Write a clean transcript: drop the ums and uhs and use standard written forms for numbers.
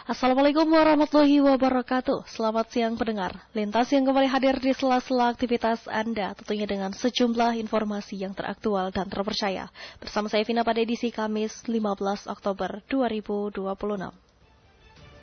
Assalamualaikum warahmatullahi wabarakatuh. Selamat siang pendengar. Lintas yang kembali hadir di sela-sela aktivitas Anda, tentunya dengan sejumlah informasi yang teraktual dan terpercaya. Bersama saya Vina pada edisi Kamis 15 Oktober 2026.